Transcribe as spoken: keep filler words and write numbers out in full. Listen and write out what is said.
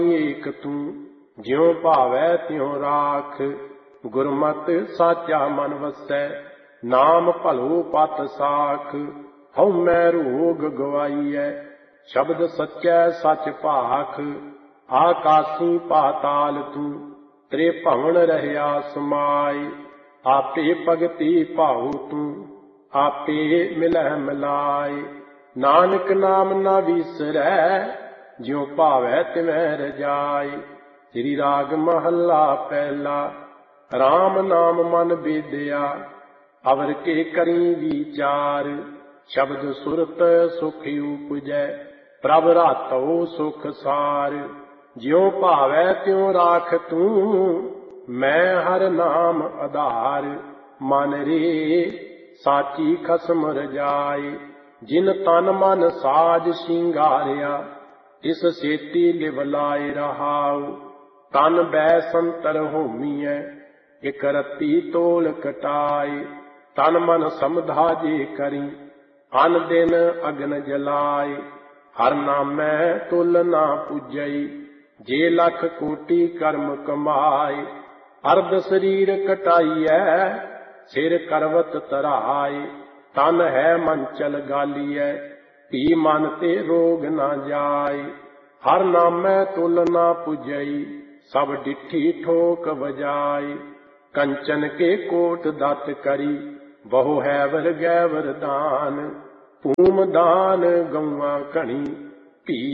ਏਕ ਤੂੰ ਜਿਉ ਭਾਵੈ ਤਿਉ ਰਾਖ। ਗੁਰਮਤਿ ਸਾਚਾ ਮਨ ਵਸੈ ਨਾਮ ਭਲੋ ਪਤ ਸਾਖ। ਹਉਮੈ ਰੋਗ ਗਵਾਈਐ ਸ਼ਬਦ ਸੱਚੈ ਸਚ ਭਾਖ। ਆਕਾਸੀ ਪਾਤਾਲ ਤੂੰ ਤ੍ਰੇ ਭਵਨ ਰਹਿਆ ਸਮਾਇ। ਆਪੇ ਭਗਤੀ ਭਾਉ ਤੂੰ ਆਪੇ ਮਿਲਹਿ ਮਿਲਾਇ। ਨਾਨਕ ਨਾਮ ਨਾ ਵੀਸਰੈ ਜਿਉ ਭਾਵੈ ਤਿਵੈ ਰਜਾਈ। ਸ੍ਰੀ ਰਾਗ ਮਹੱਲਾ ਪਹਿਲਾ। ਰਾਮ ਨਾਮ ਮਨ ਬੇਦਿਆ ਅਵਰ ਕੇ ਕਰੀ ਵਿਚਾਰ। ਸ਼ਬਦ ਸੁਰਤ ਸੁਖ ਉਪਜੈ ਪ੍ਰਭ ਰਾਤਉ ਸੁਖ ਸਾਰ। ਜਿਉ ਭਾਵੈ ਤਿਉ ਰਾਖ ਤੂੰ ਮੈਂ ਹਰ ਨਾਮ ਆਧਾਰ। ਮਨ ਰੇ ਸਾਚੀ ਖਸਮ ਰਜਾਈ। ਜਿਨ ਤਨ ਮਨ ਸਾਜ ਸ਼ਿੰਗਾਰਿਆ ਇਸ ਸੇਤੀ ਲਿਵ ਲਾਇ ਰਹਾਉ। ਤਨ ਬੈ ਸੰਤਰ ਹੋਮੀਐ ਇਕ ਰਤੀ ਤੋਲ ਕਟਾਈ। ਤਨ ਮਨ ਸਮਧਾ ਜੇ ਕਰੀ ਅਨ ਦਿਨ ਅਗਨ ਜਲਾਈ। ਹਰ ਨਾਮੈ ਤੁਲ ਨਾ ਪੁਜਈ ਜੇ ਲੱਖ ਕੋਟੀ ਕਰਮ ਕਮਾਏ। ਅਰਧ ਸਰੀਰ ਕਟਾਈਐ ਸਿਰ ਕਰਵਤ ਧਰਾਏ। ਤਨ ਹੈ ਮੰਚਲ ਗਾਲੀਐ ਧੀ ਮਨ ਤੇ ਰੋਗ ਨਾ ਜਾਏ। ਹਰ ਨਾਮੈ ਤੁਲ ਨਾ ਪੁਜਈ ਸਭ ਡਿਠੀ ਠੋਕ ਵਜਾਈ। ਕੰਚਨ ਕੇ ਕੋਟ ਦਤ ਕਰੀ ਬਹੁ ਹੈ ਵਰ ਗੈ ਵਰਦਾਨ। ਭੂਮ ਦਾਨ ਗਊਆਂ ਘਣੀ ਭੀ